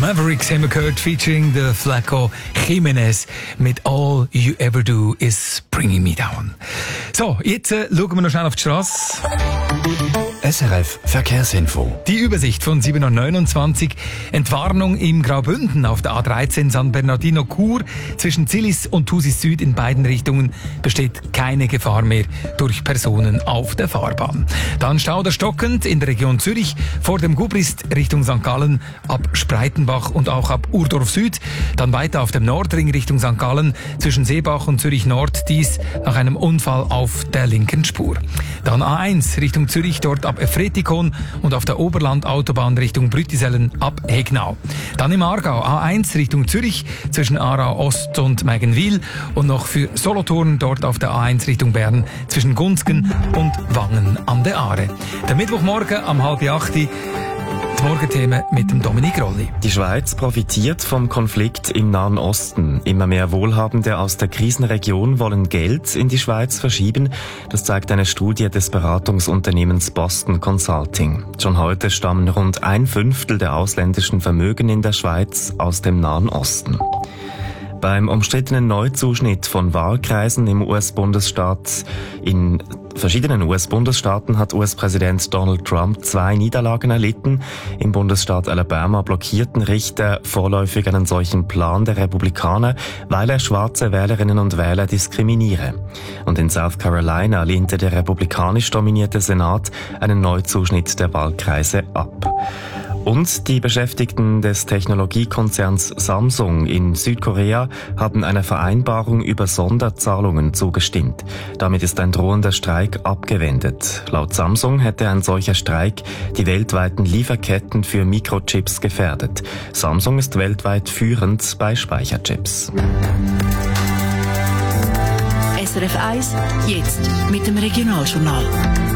Mavericks haben wir gehört, featuring the Flaco Jimenez mit All You Ever Do Is Bringing Me Down. So, jetzt schauen wir noch schnell auf die Straße. SRF Verkehrsinfo. Die Übersicht von 7.29 Uhr. Entwarnung im Graubünden auf der A13 San Bernardino-Chur. Zwischen Zillis und Thusis Süd in beiden Richtungen besteht keine Gefahr mehr durch Personen auf der Fahrbahn. Dann Stauder stockend in der Region Zürich vor dem Gubrist Richtung St. Gallen ab Spreitenbach und auch ab Urdorf Süd. Dann weiter auf dem Nordring Richtung St. Gallen zwischen Seebach und Zürich Nord. Dies nach einem Unfall auf der linken Spur. Dann A1 Richtung Zürich, dort ab Efretikon und auf der Oberlandautobahn Richtung Brüttisellen ab Hegnau. Dann im Aargau A1 Richtung Zürich zwischen Aarau Ost und Mägenwil und noch für Solothurn dort auf der A1 Richtung Bern zwischen Gunzgen und Wangen an der Aare. Der Mittwochmorgen am 7:30 die Morgenthemen mit dem Dominik Rolli. Die Schweiz profitiert vom Konflikt im Nahen Osten. Immer mehr Wohlhabende aus der Krisenregion wollen Geld in die Schweiz verschieben. Das zeigt eine Studie des Beratungsunternehmens Boston Consulting. Schon heute stammen rund 1/5 der ausländischen Vermögen in der Schweiz aus dem Nahen Osten. Beim umstrittenen Neuzuschnitt von Wahlkreisen im in verschiedenen US-Bundesstaaten hat US-Präsident Donald Trump 2 Niederlagen erlitten. Im Bundesstaat Alabama blockierten Richter vorläufig einen solchen Plan der Republikaner, weil er schwarze Wählerinnen und Wähler diskriminiere. Und in South Carolina lehnte der republikanisch dominierte Senat einen Neuzuschnitt der Wahlkreise ab. Und die Beschäftigten des Technologiekonzerns Samsung in Südkorea haben einer Vereinbarung über Sonderzahlungen zugestimmt. Damit ist ein drohender Streik abgewendet. Laut Samsung hätte ein solcher Streik die weltweiten Lieferketten für Mikrochips gefährdet. Samsung ist weltweit führend bei Speicherchips. SRF 1, jetzt mit dem Regionaljournal.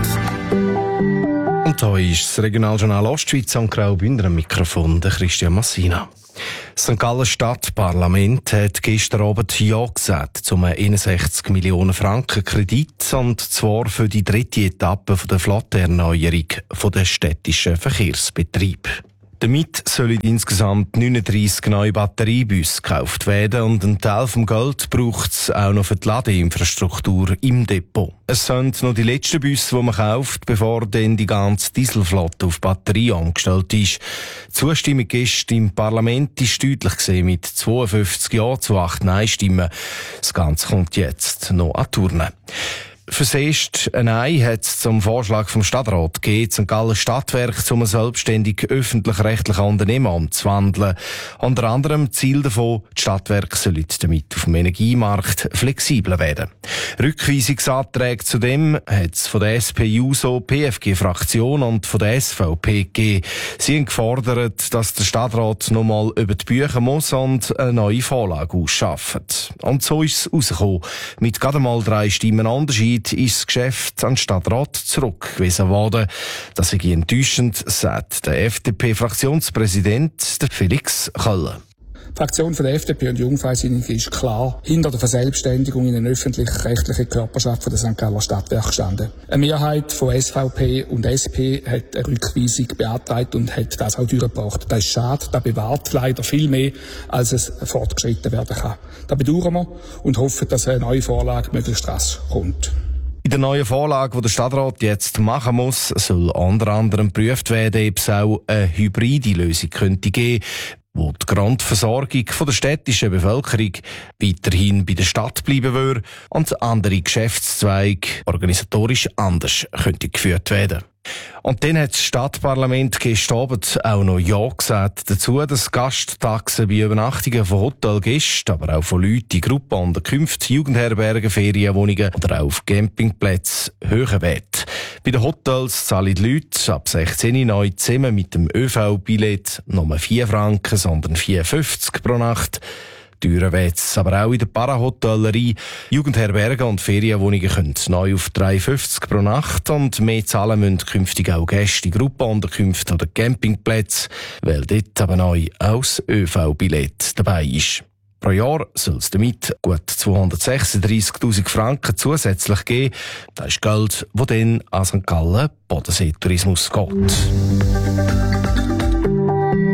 Und hier ist das Regionaljournal Ostschweiz am Graubünden am Mikrofon, der Christian Massina. Das St. Gallen Stadtparlament hat gestern Abend Ja gesagt zum 61 Millionen Franken Kredit, und zwar für die 3. Etappe der Flottenerneuerung der städtischen Verkehrsbetriebe. Damit sollen insgesamt 39 neue Batteriebusse gekauft werden, und ein Teil vom Geld braucht es auch noch für die Ladeinfrastruktur im Depot. Es sind noch die letzten Busse, die man kauft, bevor dann die ganze Dieselflotte auf Batterie angestellt ist. Die Zustimmung gestern im Parlament ist deutlich gesehen mit 52 Ja zu 8 Nein-Stimmen. Das Ganze kommt jetzt noch an die Urne. Fürs erste ein Nein hat es zum Vorschlag vom Stadtrat gegeben, St. Gallen Stadtwerk zum selbstständig öffentlich-rechtlichen Unternehmen umzuwandeln. Unter anderem Ziel davon, die Stadtwerke sollen damit auf dem Energiemarkt flexibler werden. Rückweisungsanträge zudem hat es von der SP-JUSO-PFG-Fraktion und von der SVP gegeben. Sie haben gefordert, dass der Stadtrat nochmal über die Bücher muss und eine neue Vorlage ausschafft. Und so ist es rausgekommen. Mit gerade mal 3 Stimmen Unterschied ist das Geschäft an den Stadtrat zurückgewiesen worden. Das ist enttäuschend, sagt der FDP-Fraktionspräsident Felix Köller. Die Fraktion von der FDP und Jungfreisinnigen ist klar hinter der Verselbstständigung in eine öffentlich-rechtliche Körperschaft von der St. Galler Stadtwerke gestanden. Eine Mehrheit von SVP und SP hat eine Rückweisung beantragt und hat das auch durchgebracht. Das ist schade, das bewahrt leider viel mehr, als es fortgeschritten werden kann. Das bedauern wir und hoffen, dass eine neue Vorlage möglichst rasch kommt. In der neuen Vorlage, die der Stadtrat jetzt machen muss, soll unter anderem geprüft werden, ob es auch eine hybride Lösung könnte geben, wo die Grundversorgung von der städtischen Bevölkerung weiterhin bei der Stadt bleiben würde und andere Geschäftszweige organisatorisch anders könnte geführt werden. Und dann hat das Stadtparlament gestern Abend auch noch Ja gesagt dazu, dass Gasttaxen bei Übernachtungen von Hotelgästen, aber auch von Leuten in Gruppenunterkünften, Jugendherbergen, Ferienwohnungen oder auch auf Campingplätzen höher werden. Bei den Hotels zahlen die Leute ab 16 neu zusammen mit dem ÖV-Billett nur 4 Franken, sondern 4,50 pro Nacht. Teurer wird's aber auch in der Parahotellerie. Jugendherbergen und Ferienwohnungen können neu auf 3,50 pro Nacht, und mehr zahlen müssen künftig auch Gäste in Gruppenunterkünften oder Campingplätze, weil dort aber neu auch das ÖV-Billett dabei ist. Pro Jahr soll es damit gut 236'000 Franken zusätzlich geben. Das ist Geld, das dann an St. Gallen Bodenseetourismus geht.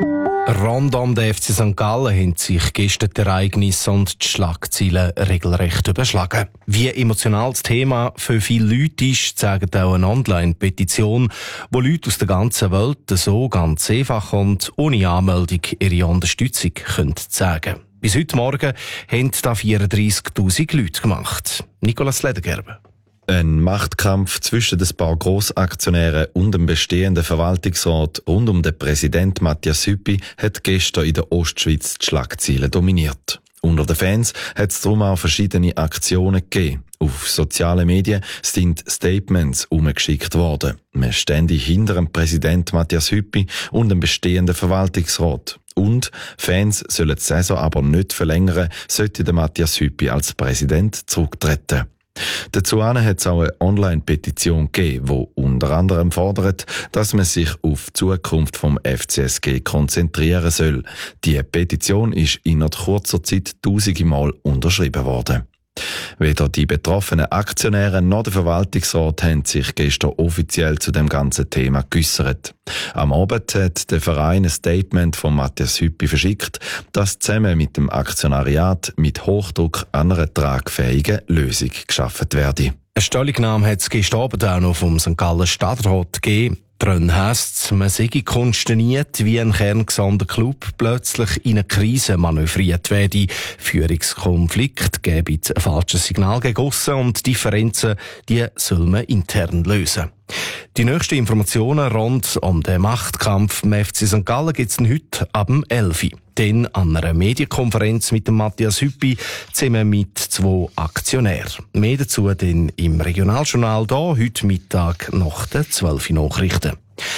Rund um den FC St. Gallen haben sich gestern die Ereignisse und die Schlagzeilen regelrecht überschlagen. Wie emotional das Thema für viele Leute ist, zeigt auch eine Online-Petition, wo Leute aus der ganzen Welt so ganz einfach und ohne Anmeldung ihre Unterstützung zeigen können. Bis heute Morgen haben da 34'000 Leute gemacht. Nicolas Ledergerber. Ein Machtkampf zwischen den paar Grossaktionären und dem bestehenden Verwaltungsrat rund um den Präsident Matthias Hüppi hat gestern in der Ostschweiz die Schlagzeilen dominiert. Unter den Fans hat es darum auch verschiedene Aktionen gegeben. Auf sozialen Medien sind Statements umgeschickt worden. Man stände hinter dem Präsident Matthias Hüppi und dem bestehenden Verwaltungsrat. Und Fans sollen die Saison aber nicht verlängern, sollte der Matthias Hüppi als Präsident zurücktreten. Dazu hat es auch eine Online-Petition gegeben, die unter anderem fordert, dass man sich auf die Zukunft vom FCSG konzentrieren soll. Die Petition ist innerhalb kurzer Zeit tausende Mal unterschrieben worden. Weder die betroffenen Aktionäre noch der Verwaltungsrat haben sich gestern offiziell zu dem ganzen Thema geäussert. Am Abend hat der Verein ein Statement von Matthias Hüppi verschickt, dass zusammen mit dem Aktionariat mit Hochdruck an einer tragfähigen Lösung geschaffen werde. Eine Stellungnahme hat es gestern Abend auch noch vom St. Gallen Stadtrat gegeben. Darin heisst es, man sei konsterniert, wie ein kerngesonnener Club plötzlich in eine Krise manövriert werde. Führungskonflikt gebe ein falsches Signal gegossen und Differenzen, die soll man intern lösen. Die nächsten Informationen rund um den Machtkampf im FC St. Gallen gibt es heute ab 11 Uhr. Dann an einer Medienkonferenz mit dem Matthias Hüppi zusammen mit 2 Aktionären. Mehr dazu dann im Regionaljournal da, heute Mittag nach den 12 Uhr Nachrichten.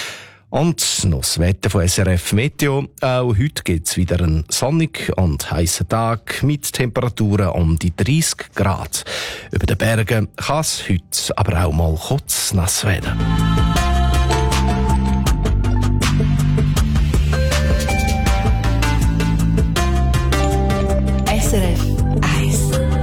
Und noch das Wetter von SRF Meteo. Auch heute gibt es wieder einen sonnigen und heißen Tag mit Temperaturen um die 30 Grad. Über den Bergen kann es heute aber auch mal kurz nass werden. SRF 1.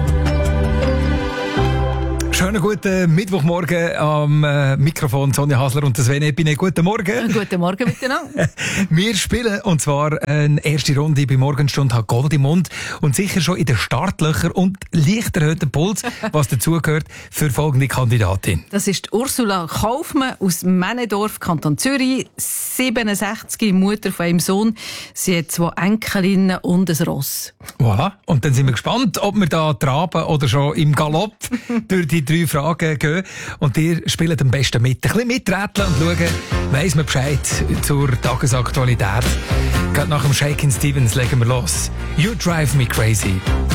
Schönen guten Mittwochmorgen am Mikrofon Sonja Hasler und Sven Epine. Guten Morgen. Guten Morgen miteinander. Wir spielen, und zwar eine erste Runde bei Morgenstunde hat Gold im Mund und sicher schon in den Startlöchern und leicht erhöhten Puls, was dazugehört für folgende Kandidatin. Das ist Ursula Kaufmann aus Männendorf, Kanton Zürich, 67, Mutter von einem Sohn. Sie hat 2 Enkelinnen und ein Ross. Voilà. Und dann sind wir gespannt, ob wir da traben oder schon im Galopp durch die 3 Fragen gehen. Und ihr spielt am besten mit. Ein bisschen miträtseln und schauen, weiss man Bescheid zur Tagesaktualität. Gerade nach dem Shakin' Stevens legen wir los. You Drive Me Crazy.